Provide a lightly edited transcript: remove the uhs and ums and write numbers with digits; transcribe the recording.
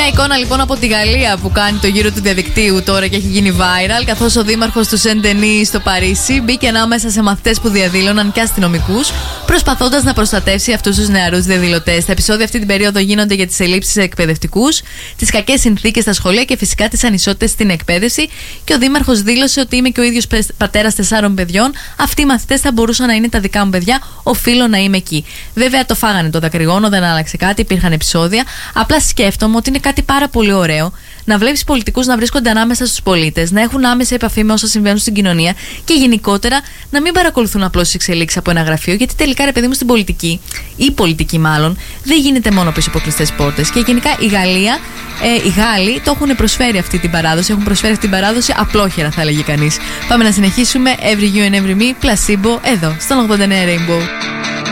εικόνα λοιπόν από τη Γαλλία που κάνει το γύρο του διαδικτύου τώρα και έχει γίνει viral, καθώς ο δήμαρχος του Σεντενή στο Παρίσι μπήκε ανάμεσα σε μαθητές που διαδήλωναν και αστυνομικούς, προσπαθώντας να προστατεύσει αυτούς τους νεαρούς διαδηλωτές. Τα επεισόδια αυτή την περίοδο γίνονται για τις ελλείψεις σε εκπαιδευτικούς, τις κακές συνθήκες στα σχολεία και φυσικά τις ανισότητες στην εκπαίδευση. Και ο δήμαρχος δήλωσε ότι είμαι και ο ίδιος πατέρας 4 παιδιών. Αυτοί οι μαθητές θα μπορούσαν να είναι τα δικά μου παιδιά. Οφείλω να είμαι εκεί. Βέβαια το φάγανε το δακρυγόνο, δεν άλλαξε κάτι, υπήρχαν επεισόδια. Απλά σκέφτομαι ότι είναι κάτι πάρα πολύ ωραίο να βλέπεις πολιτικούς να βρίσκονται ανάμεσα στους πολίτες, να έχουν άμεση επαφή με όσα συμβαίνουν στην κοινωνία και γενικότερα να μην παρακολουθούν απλώς τις εξελίξεις από ένα γραφείο. Γιατί τελικά, ρε παιδί μου, στην πολιτική, η πολιτική μάλλον, δεν γίνεται μόνο πίσω από κλειστές πόρτες. Και γενικά η Γαλλία, οι Γάλλοι το έχουν προσφέρει αυτή την παράδοση, έχουν προσφέρει αυτή την παράδοση απλόχερα, θα έλεγε κανείς. Πάμε να συνεχίσουμε. Every You and Every Me, Placebo, εδώ, στον 89 Rainbow.